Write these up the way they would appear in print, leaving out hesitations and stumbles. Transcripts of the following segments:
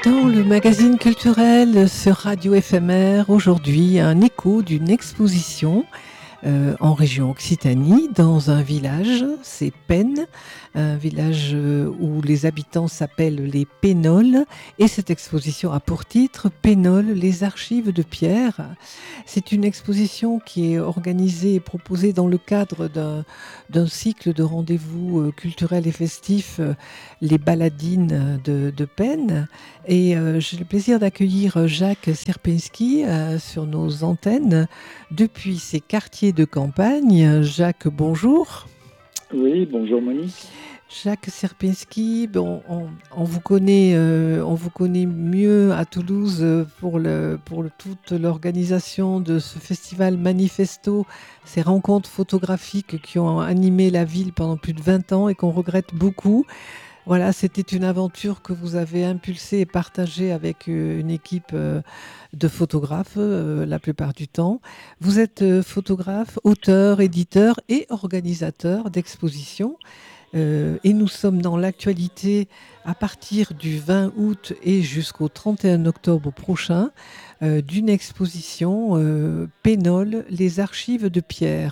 Dans le magazine culturel sur Radio FMR, aujourd'hui, un écho d'une exposition en région Occitanie, dans un village, c'est Pennes, un village où les habitants s'appellent les Pénols, et cette exposition a pour titre Pénols, les archives de Pierre. C'est une exposition qui est organisée et proposée dans le cadre d'un cycle de rendez-vous culturels et festifs, les Baladines de Pennes. Et j'ai le plaisir d'accueillir Jacques Sierpinski sur nos antennes depuis ses quartiers de campagne. Jacques, bonjour. Oui, bonjour Monique. Jacques Sierpinski, on vous connaît mieux à Toulouse pour toute l'organisation de ce festival Manifesto, ces rencontres photographiques qui ont animé la ville pendant plus de 20 ans et qu'on regrette beaucoup. Voilà, c'était une aventure que vous avez impulsée et partagée avec une équipe de photographes la plupart du temps. Vous êtes photographe, auteur, éditeur et organisateur d'expositions. Et nous sommes dans l'actualité à partir du 20 août et jusqu'au 31 octobre prochain d'une exposition Pénols, les archives de Pierre.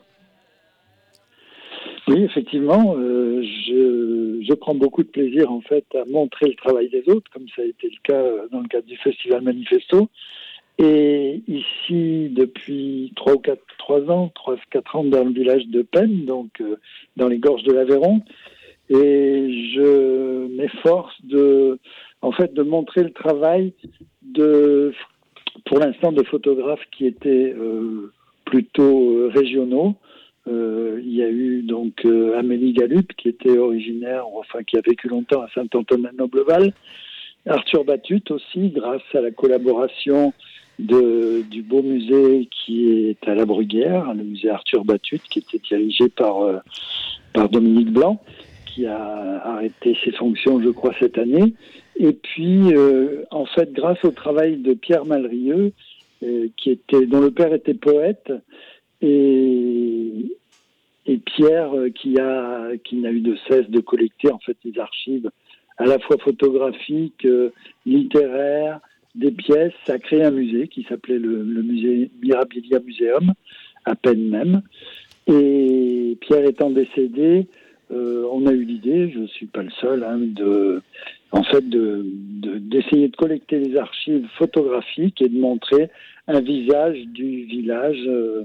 Oui, effectivement, je prends beaucoup de plaisir en fait à montrer le travail des autres, comme ça a été le cas dans le cadre du Festival Manifesto. Et ici, depuis 3 ou 4 ans, dans le village de Pennes, donc dans les gorges de l'Aveyron, et je m'efforce de montrer le travail pour l'instant, de photographes qui étaient plutôt régionaux. Il y a eu donc Amélie Galup, qui était qui a vécu longtemps à Saint-Antonin-Nobleval, Arthur Batut aussi, grâce à la collaboration du beau musée qui est à la Bruguière, le musée Arthur Batut, qui était dirigé par Dominique Blanc, qui a arrêté ses fonctions, je crois, cette année. Et puis, en fait, grâce au travail de Pierre Malrieux, dont le père était poète, et Pierre qui n'a eu de cesse de collecter en fait des archives à la fois photographiques, littéraires, des pièces, a créé un musée qui s'appelait le musée Mirabilia Museum, à Pennes même. Et Pierre étant décédé, on a eu l'idée, je ne suis pas le seul, d'essayer de collecter les archives photographiques et de montrer un visage du village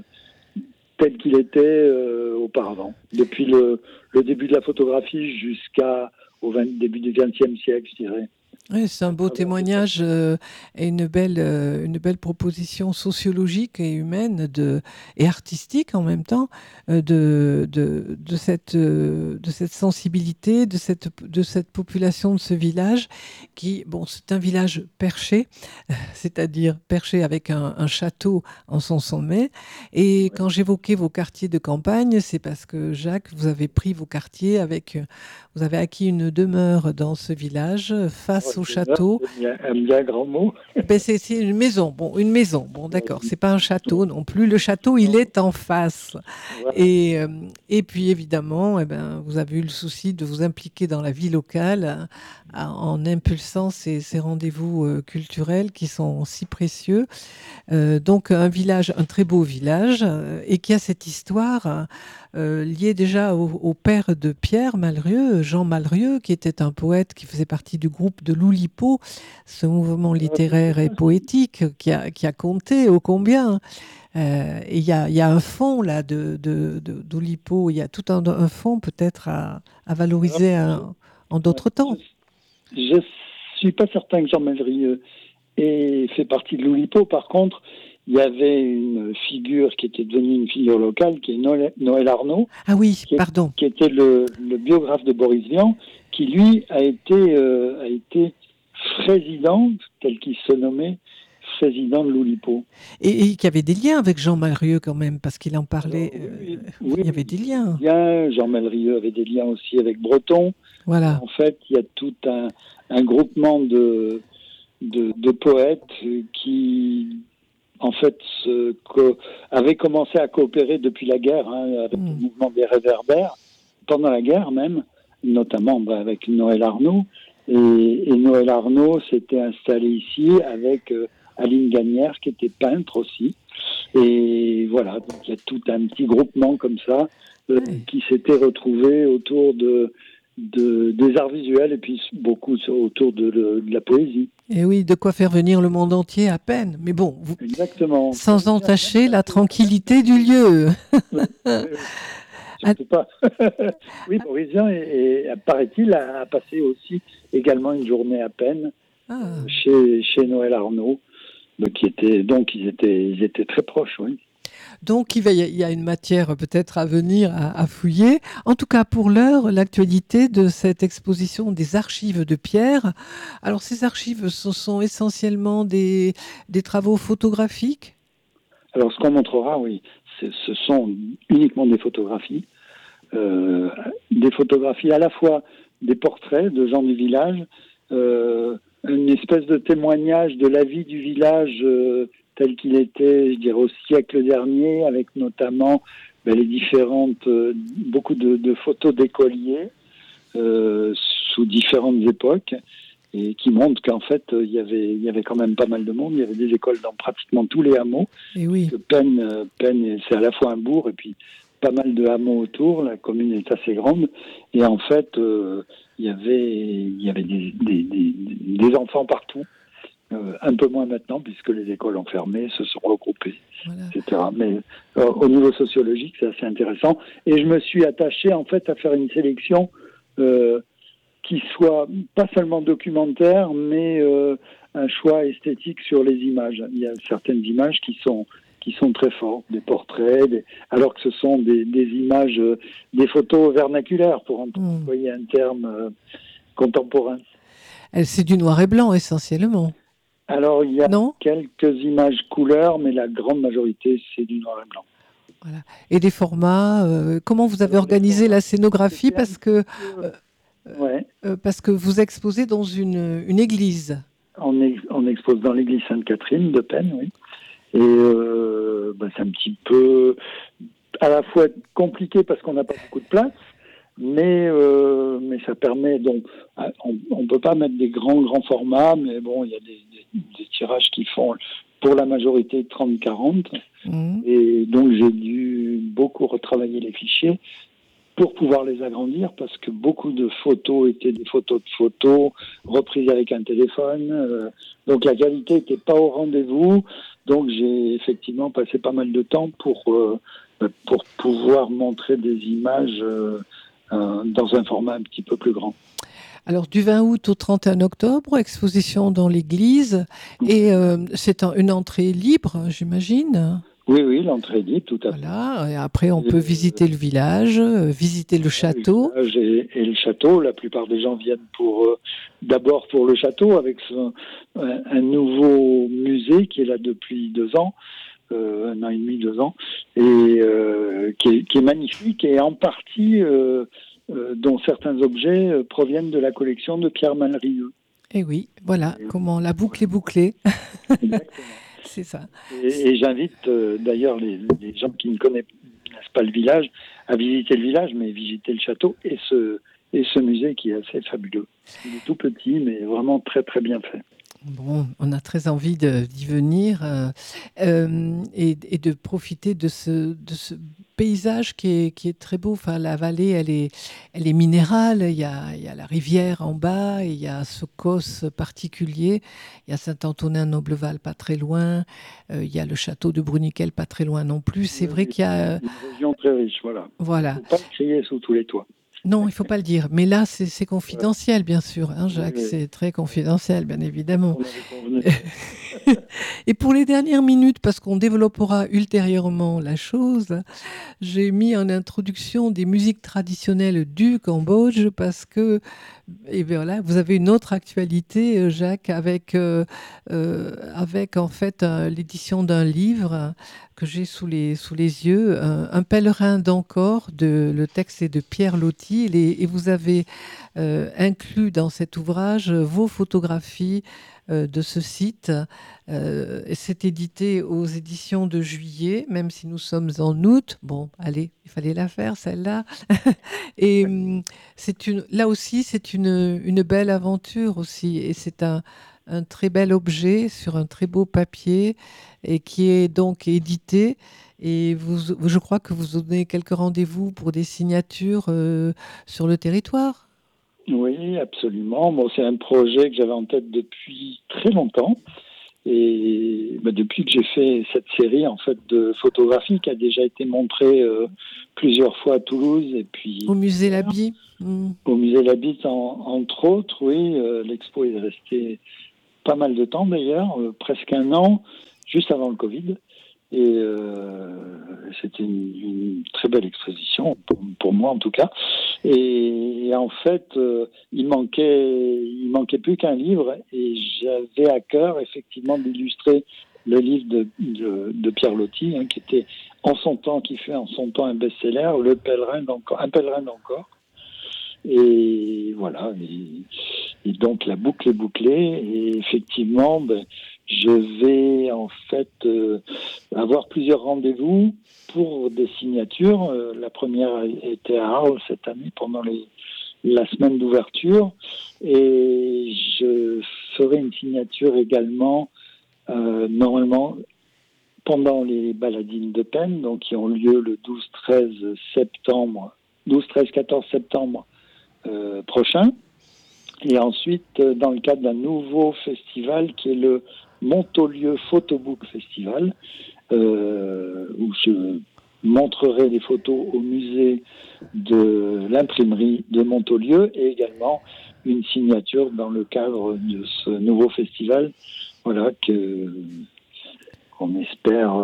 tel qu'il était auparavant, depuis le début de la photographie jusqu'au début du XXe siècle, je dirais. Oui, c'est un beau témoignage et une belle proposition sociologique et humaine et artistique en même temps de cette sensibilité, de cette population de ce village qui, c'est un village perché, c'est-à-dire perché avec un château en son sommet. Et quand j'évoquais vos quartiers de campagne, c'est parce que Jacques, vous avez pris vos quartiers vous avez acquis une demeure dans ce village face au château. Un bien grand mot. C'est une maison. Une maison. D'accord. C'est pas un château non plus. Le château, il est en face. Voilà. Et puis évidemment, vous avez eu le souci de vous impliquer dans la vie locale en impulsant ces rendez-vous culturels qui sont si précieux. Donc un très beau village, et qui a cette histoire liée déjà au père de Pierre Malrieux, Jean Malrieux, qui était un poète qui faisait partie du groupe de l'Oulipo, ce mouvement littéraire et poétique qui a compté ô combien. Et il y a un fond là d'Oulipo, il y a tout un fond peut-être à valoriser en d'autres temps. Je suis pas certain que Jean Malrieux ait fait partie de l'Oulipo. Par contre, il y avait une figure qui était devenue une figure locale, qui est Noël Arnaud. Ah oui, pardon. Qui était le biographe de Boris Vian, qui lui a été président, tel qu'il se nommait, président de l'Oulipo. Et qui avait des liens avec Jean Malrieux quand même, parce qu'il en parlait. Oui, il y avait des liens. Jean Malrieux avait des liens aussi avec Breton. Voilà. En fait, il y a tout un groupement de poètes qui, en fait, avaient commencé à coopérer depuis la guerre avec le mouvement des réverbères, pendant la guerre même, notamment avec Noël Arnaud. Et Noël Arnaud s'était installé ici avec Aline Gagnère, qui était peintre aussi. Et voilà, donc il y a tout un petit groupement comme ça qui s'était retrouvé autour des arts visuels et puis beaucoup autour de la poésie. Et oui, de quoi faire venir le monde entier à peine. Mais bon, Exactement. sans entacher la tranquillité du lieu. Surtout pas. Oui, Parisien, paraît-il, a passé aussi également une journée à peine chez Noël Arnaud, ils étaient très proches, oui. Donc, il y a une matière peut-être à venir à fouiller. En tout cas, pour l'heure, l'actualité de cette exposition des archives de Pierre. Alors, ces archives, ce sont essentiellement des travaux photographiques? Alors, ce qu'on montrera, oui, ce sont uniquement des photographies à la fois des portraits de gens du village, une espèce de témoignage de la vie du village tel qu'il était, je dirais, au siècle dernier, avec notamment les différentes, beaucoup de photos d'écoliers sous différentes époques, et qui montrent qu'en fait, il y avait quand même pas mal de monde. Il y avait des écoles dans pratiquement tous les hameaux. Et oui. Penn, c'est à la fois un bourg et puis pas mal de hameaux autour. La commune est assez grande. Et en fait, il y avait des enfants partout. Un peu moins maintenant, puisque les écoles ont fermé, se sont regroupées, voilà, etc. Mais au niveau sociologique, c'est assez intéressant. Et je me suis attaché, en fait, à faire une sélection qui soit pas seulement documentaire, mais un choix esthétique sur les images. Il y a certaines images qui sont très fortes, des portraits, alors que ce sont des images, des photos vernaculaires, pour employer un terme contemporain. C'est du noir et blanc, essentiellement. Alors, il y a quelques images couleurs, mais la grande majorité, c'est du noir et blanc. Voilà. Et des formats, comment vous avez organisé la scénographie? Parce que vous exposez dans une église. On expose dans l'église Sainte-Catherine de Penn, oui. Et c'est un petit peu à la fois compliqué parce qu'on n'a pas beaucoup de place, mais ça permet donc on peut pas mettre des grands formats, mais bon, il y a des tirages qui font pour la majorité 30-40, et donc j'ai dû beaucoup retravailler les fichiers pour pouvoir les agrandir, parce que beaucoup de photos étaient des photos de photos reprises avec un téléphone, donc la qualité n'était pas au rendez-vous. Donc j'ai effectivement passé pas mal de temps pour pouvoir montrer des images dans un format un petit peu plus grand. Alors du 20 août au 31 octobre, exposition dans l'église, et c'est une entrée libre, j'imagine? Oui, l'entrée est libre, tout à fait. Voilà, et après on peut visiter le village, visiter le château. Le village et le château, la plupart des gens viennent d'abord pour le château, avec un nouveau musée qui est là depuis 2 ans, 1 an et demi, 2 ans, et qui est magnifique, et en partie dont certains objets proviennent de la collection de Pierre Malrieux. Et oui, voilà, comment la boucle est bouclée. Exactement. C'est ça. Et j'invite d'ailleurs les gens qui ne connaissent pas le village à visiter le village, mais visiter le château et ce musée qui est assez fabuleux. Il est tout petit, mais vraiment très très bien fait. Bon, on a très envie d'y venir et de profiter de ce paysage qui est très beau. Enfin, la vallée, elle est minérale. Il y a la rivière en bas, et il y a ce causse particulier. Il y a Saint-Antonin-Nobleval pas très loin. Il y a le château de Bruniquel pas très loin non plus. C'est vrai qu'il y a une région très riche, voilà. Voilà. Il ne faut pas crier sous tous les toits. Non, il ne faut pas le dire. Mais là, c'est confidentiel, bien sûr, hein, Jacques. Oui. C'est très confidentiel, bien évidemment. Et pour les dernières minutes, parce qu'on développera ultérieurement la chose, j'ai mis en introduction des musiques traditionnelles du Cambodge, parce que voilà, vous avez une autre actualité, Jacques, avec en fait l'édition d'un livre que j'ai sous les yeux, Un pèlerin d'Angkor, le texte est de Pierre Loti, et vous avez inclus dans cet ouvrage vos photographies de ce site. C'est édité aux éditions de Juillet, même si nous sommes en août. Bon, allez, il fallait la faire, celle-là. Et là aussi, c'est une belle aventure aussi. Et c'est un très bel objet sur un très beau papier et qui est donc édité. Et je crois que vous donnez quelques rendez-vous pour des signatures sur le territoire. Oui, absolument. Bon, c'est un projet que j'avais en tête depuis très longtemps. Et depuis que j'ai fait cette série en fait de photographie qui a déjà été montrée plusieurs fois à Toulouse et puis Au musée Labie. au musée Labitte entre autres, oui, l'expo est restée pas mal de temps d'ailleurs, presque un an, juste avant le Covid. Et c'était une très belle exposition, pour moi en tout cas. Et en fait, il manquait plus qu'un livre, et j'avais à cœur effectivement d'illustrer le livre de Pierre Loti, qui était qui fait en son temps un best-seller, Un pèlerin d'encore. Et voilà. Et donc la boucle est bouclée. Et effectivement, je vais en fait avoir plusieurs rendez-vous pour des signatures. La première était à Arles cette année pendant la semaine d'ouverture. Et je ferai une signature également normalement pendant les baladines de Penne, donc qui ont lieu le 12-13-14 septembre prochain. Et ensuite, dans le cadre d'un nouveau festival qui est le Montaulieu Photobook Festival, où je montrerai des photos au musée de l'imprimerie de Montaulieu et également une signature dans le cadre de ce nouveau festival, voilà, qu'on espère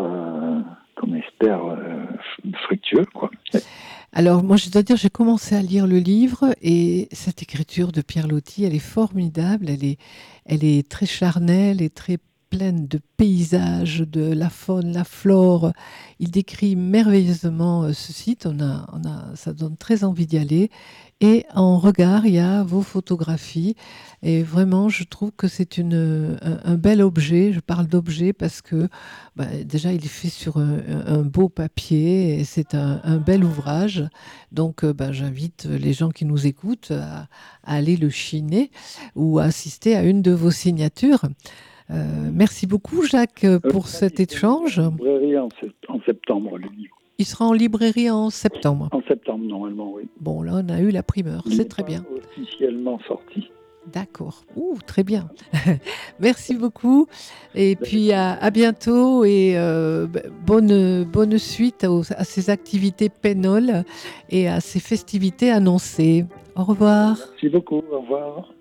fructueux, quoi. Alors, moi, je dois dire, j'ai commencé à lire le livre et cette écriture de Pierre Loti, elle est formidable, elle est très charnelle et très pleine de paysages, de la faune, la flore. Il décrit merveilleusement ce site, ça donne très envie d'y aller. Et en regard, il y a vos photographies. Et vraiment, je trouve que c'est un bel objet. Je parle d'objet parce que déjà, il est fait sur un beau papier et c'est un bel ouvrage. Donc, j'invite les gens qui nous écoutent à aller le chiner ou à assister à une de vos signatures. Merci beaucoup, Jacques, pour cet échange. Librairie en septembre, le livre. Il sera en librairie en septembre. En septembre, normalement, oui. Bon, là, on a eu la primeur. C'est très bien. Officiellement sorti. D'accord. Très bien. Merci beaucoup. Et puis, à bientôt et bonne suite à ces activités pénoles et à ces festivités annoncées. Au revoir. Merci beaucoup. Au revoir.